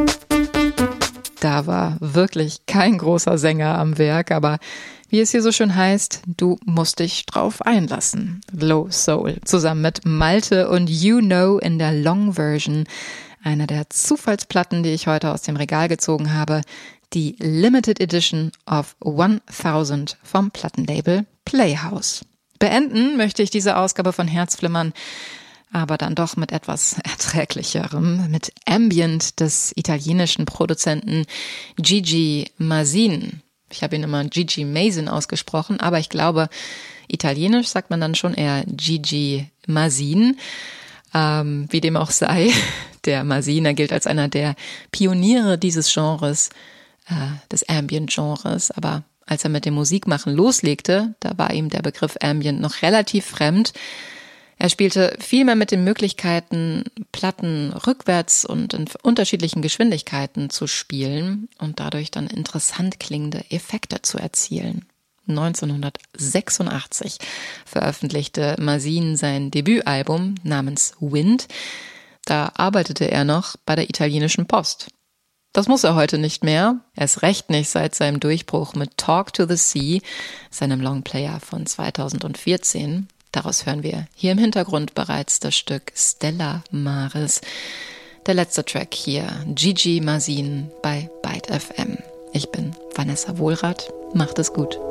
Da war wirklich kein großer Sänger am Werk, aber wie es hier so schön heißt, du musst dich drauf einlassen. Low Soul zusammen mit Malte und You Know in der Long Version, einer der Zufallsplatten, die ich heute aus dem Regal gezogen habe, die Limited Edition of 1000 vom Plattenlabel Playhouse. Beenden möchte ich diese Ausgabe von Herzflimmern aber dann doch mit etwas Erträglicherem, mit Ambient des italienischen Produzenten Gigi Masin. Ich habe ihn immer Gigi Masin ausgesprochen, aber ich glaube, italienisch sagt man dann schon eher Gigi Masin. Wie dem auch sei, der Masin, er gilt als einer der Pioniere dieses Genres, des Ambient-Genres, aber als er mit dem Musikmachen loslegte, da war ihm der Begriff Ambient noch relativ fremd. Er spielte viel mehr mit den Möglichkeiten, Platten rückwärts und in unterschiedlichen Geschwindigkeiten zu spielen und dadurch dann interessant klingende Effekte zu erzielen. 1986 veröffentlichte Masin sein Debütalbum namens Wind. Da arbeitete er noch bei der italienischen Post. Das muss er heute nicht mehr, erst recht nicht seit seinem Durchbruch mit Talk to the Sea, seinem Longplayer von 2014. Daraus hören wir hier im Hintergrund bereits das Stück Stella Maris. Der letzte Track hier, Gigi Masin bei Byte FM. Ich bin Vanessa Wohlrath. Macht es gut.